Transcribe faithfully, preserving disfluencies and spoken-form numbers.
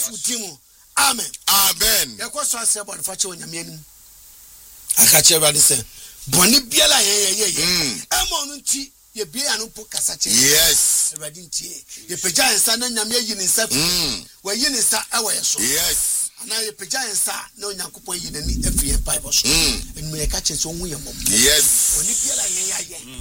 Yesu dimu. Amen. Amen. Ya kwa so ase bo fa che onyame anim. Aka che ba de se boni biala ye ye ye. Emo no nti ye bia ya no po kasa che. Yes. Everybody nti ye peja ensa na nyame yi ni nsa. Wa yi ni nsa e wa ye so. Yes. Na ye peja ensa na onyankopon yi nani afi ye Bible so. Enu ye ka che so hu ye mom. Yes. Boni biala ye ye ye.